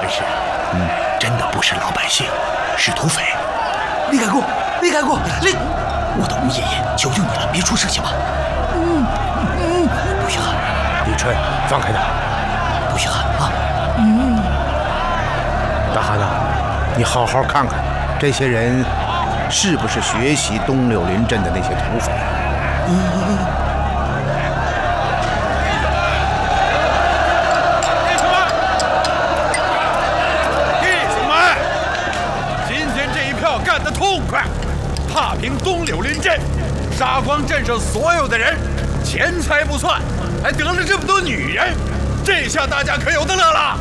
恩师，真的不是老百姓，是土匪。 李改过，李改过，我的吴爷爷求求你了，别出事行吗？不许喊！ 李春，放开他！ 不许喊啊！ 大哈呐，你好好看看这些人是不是学习东柳林镇的那些土匪？ 弟兄们，今天这一票干得痛快，踏平东柳林镇，杀光镇上所有的人，钱财不算，还得了这么多女人，这下大家可有的乐了。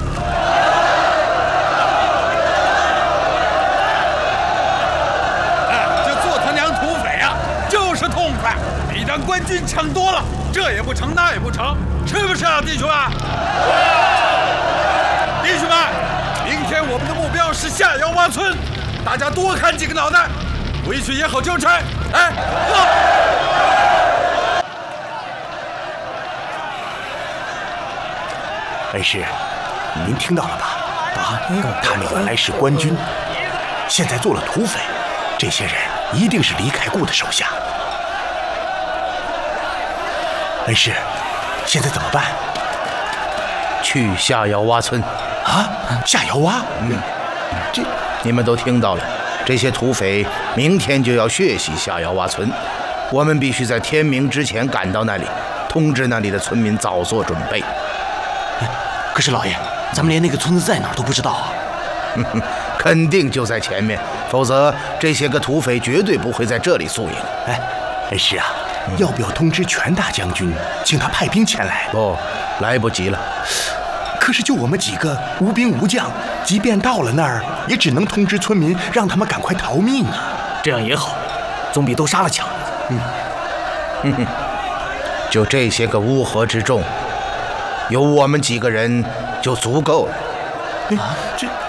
这做他娘土匪啊，就是痛快，比当官军强多了。这也不成，那也不成，是不是啊，弟兄们？弟兄们，明天我们的目标是下窑洼村，大家多看几个脑袋，回去也好交差。哎， 恩师，您听到了吧？他们原来是官军，现在做了土匪，这些人一定是李凯固的手下。恩师，现在怎么办？ 去下窑洼村。 啊，下窑洼？ 这你们都听到了，这些土匪明天就要血洗下窑洼村，我们必须在天明之前赶到那里，通知那里的村民早做准备。 可是老爷，咱们连那个村子在哪儿都不知道啊！ 肯定就在前面，否则这些个土匪绝对不会在这里宿营。 哎，恩师啊，要不要通知全大将军，请他派兵前来？ 不，来不及了。 可是就我们几个无兵无将，即便到了那儿，也只能通知村民，让他们赶快逃命啊！ 这样也好，总比都杀了强。 就这些个乌合之众，有我们几个人就足够了。